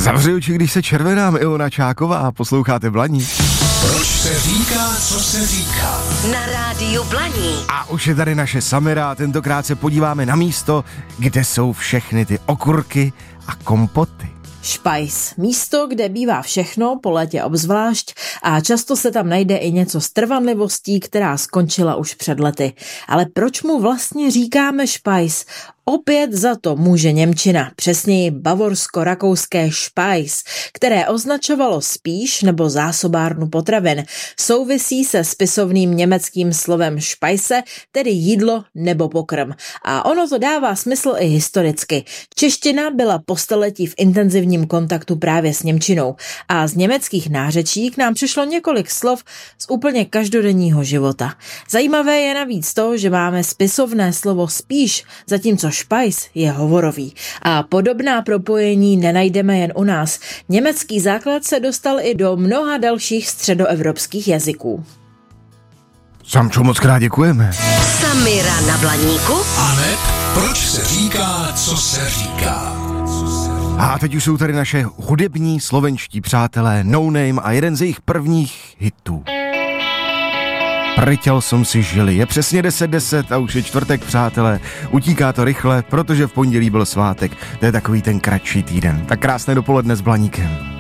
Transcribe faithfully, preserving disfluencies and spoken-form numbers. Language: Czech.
Zavři oči, když se červenám, Ilona Čáková, posloucháte Blaník. Proč se říká, co se říká? Na rádiu Blaník. A už je tady naše Samira, tentokrát se podíváme na místo, kde jsou všechny ty okurky a kompoty. Špajs. Místo, kde bývá všechno, po létě obzvlášť, a často se tam najde i něco s trvanlivostí, která skončila už před lety. Ale proč mu vlastně říkáme špajs? Opět za to může němčina, přesněji bavorsko-rakouské Speis, které označovalo spíš nebo zásobárnu potravin. Souvisí se spisovným německým slovem Speise, tedy jídlo nebo pokrm. A ono to dává smysl i historicky. Čeština byla po staletí v intenzivním kontaktu právě s němčinou a z německých nářečí k nám přišlo několik slov z úplně každodenního života. Zajímavé je navíc to, že máme spisovné slovo spíš, zatímco Špajs je hovorový. A podobná propojení nenajdeme jen u nás. Německý základ se dostal i do mnoha dalších středoevropských jazyků. Samčo, moc krát děkujeme. Samira na Blaníku. Aneb, proč se říká, co se říká? A teď už jsou tady naše hudební slovenští přátelé No Name a jeden z jejich prvních hitů. Priťal som si žili. Je přesně deset deset a už je čtvrtek, přátelé. Utíká to rychle, protože v pondělí byl svátek. To je takový ten kratší týden. Tak krásné dopoledne s Blaníkem.